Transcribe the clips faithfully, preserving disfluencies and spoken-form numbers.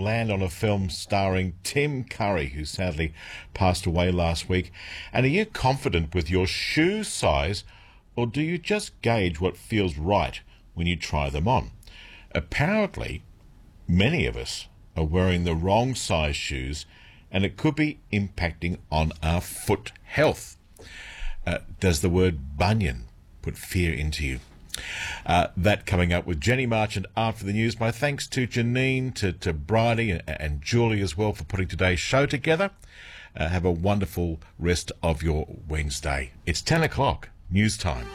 land on a film starring Tim Curry, who sadly passed away last week? And are you confident with your shoe size, or do you just gauge what feels right when you try them on? Apparently, many of us are wearing the wrong size shoes, and it could be impacting on our foot health. Uh, does the word bunion put fear into you? Uh, that coming up with Jenny Marchant after the news. My thanks to Janine, to, to Bridie and, and Julie as well for putting today's show together. Uh, have a wonderful rest of your Wednesday. It's ten o'clock, news time.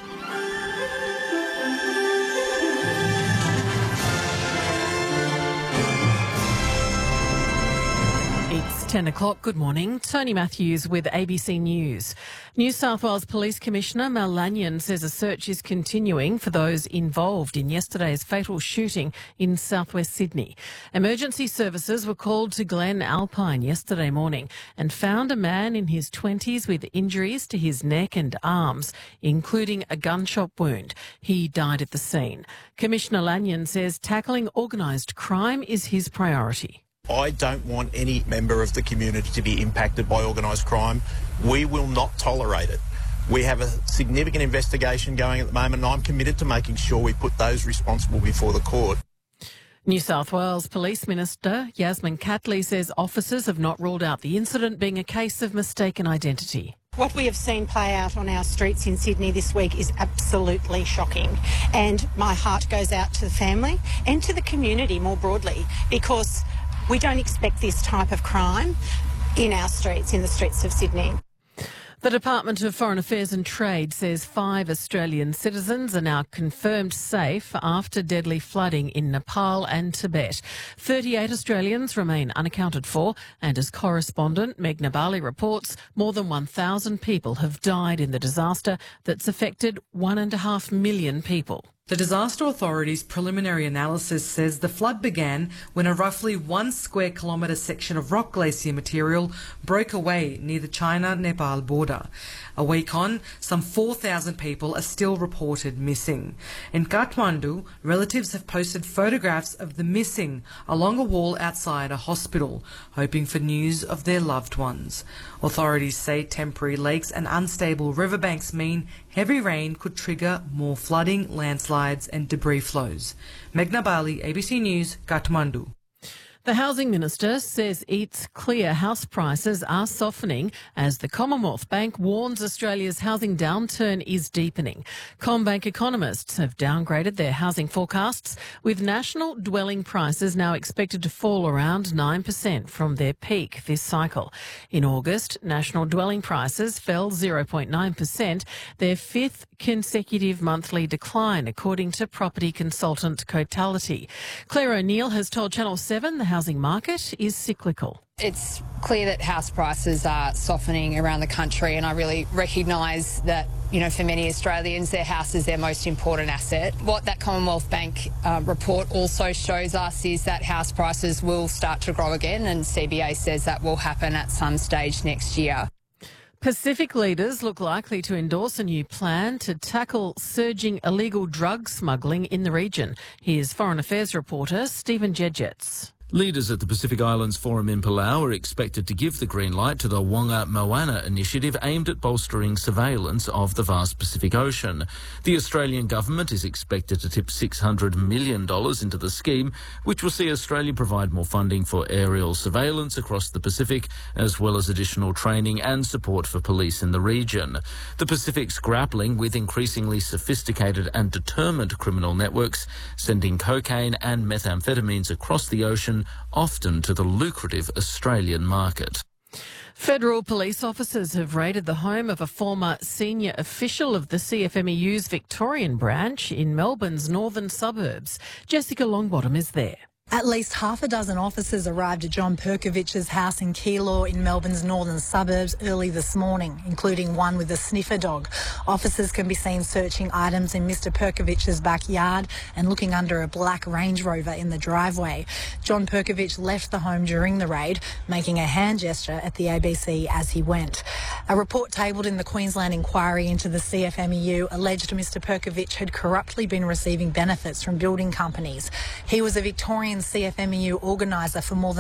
ten o'clock. Good morning. Tony Matthews with A B C News. New South Wales Police Commissioner Mel Lanyon says a search is continuing for those involved in yesterday's fatal shooting in southwest Sydney. Emergency services were called to Glen Alpine yesterday morning and found a man in his twenties with injuries to his neck and arms, including a gunshot wound. He died at the scene. Commissioner Lanyon says tackling organised crime is his priority. I don't want any member of the community to be impacted by organised crime. We will not tolerate it. We have a significant investigation going at the moment, and I'm committed to making sure we put those responsible before the court. New South Wales Police Minister Yasmin Catley says officers have not ruled out the incident being a case of mistaken identity. What we have seen play out on our streets in Sydney this week is absolutely shocking, and my heart goes out to the family and to the community more broadly, because we don't expect this type of crime in our streets, in the streets of Sydney. The Department of Foreign Affairs and Trade says five Australian citizens are now confirmed safe after deadly flooding in Nepal and Tibet. thirty-eight Australians remain unaccounted for, and as correspondent Meghna Bali reports, more than one thousand people have died in the disaster that's affected one and a half million people. The Disaster Authority's preliminary analysis says the flood began when a roughly one square kilometre section of rock glacier material broke away near the China-Nepal border. A week on, some four thousand people are still reported missing. In Kathmandu, relatives have posted photographs of the missing along a wall outside a hospital, hoping for news of their loved ones. Authorities say temporary lakes and unstable riverbanks mean heavy rain could trigger more flooding, landslides and debris flows. Meghna Bali, A B C News, Kathmandu. The Housing Minister says it's clear house prices are softening as the Commonwealth Bank warns Australia's housing downturn is deepening. CommBank economists have downgraded their housing forecasts, with national dwelling prices now expected to fall around nine percent from their peak this cycle. In August, national dwelling prices fell zero point nine percent, their fifth consecutive monthly decline, according to property consultant Cotality. Claire O'Neill has told Channel seven the housing market is cyclical. It's clear that house prices are softening around the country, and I really recognise that, you know, for many Australians, their house is their most important asset. What that Commonwealth Bank uh, report also shows us is that house prices will start to grow again, and C B A says that will happen at some stage next year. Pacific leaders look likely to endorse a new plan to tackle surging illegal drug smuggling in the region. Here's Foreign Affairs reporter Stephen Jedgetts. Leaders at the Pacific Islands Forum in Palau are expected to give the green light to the Wonga Moana initiative aimed at bolstering surveillance of the vast Pacific Ocean. The Australian government is expected to tip six hundred million dollars into the scheme, which will see Australia provide more funding for aerial surveillance across the Pacific, as well as additional training and support for police in the region. The Pacific's grappling with increasingly sophisticated and determined criminal networks, sending cocaine and methamphetamines across the ocean, often to the lucrative Australian market. Federal police officers have raided the home of a former senior official of the C F M E U's Victorian branch in Melbourne's northern suburbs. Jessica Longbottom is there. At least half a dozen officers arrived at John Perkovich's house in Keilor in Melbourne's northern suburbs early this morning, including one with a sniffer dog. Officers can be seen searching items in Mister Perkovich's backyard and looking under a black Range Rover in the driveway. John Perkovich left the home during the raid, making a hand gesture at the A B C as he went. A report tabled in the Queensland inquiry into the C F M E U alleged Mister Perkovich had corruptly been receiving benefits from building companies. He was a Victorian C F M E U organiser for more than